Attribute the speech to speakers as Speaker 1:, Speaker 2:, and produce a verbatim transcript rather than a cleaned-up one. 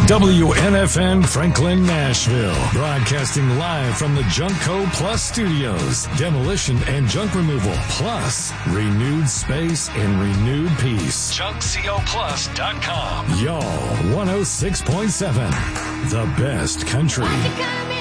Speaker 1: W N F N Franklin, Nashville. Broadcasting live from the Junkco Plus Studios. Demolition and junk removal. Plus, renewed space and renewed peace. junk co plus dot com. Y'all, one oh six point seven. The best country.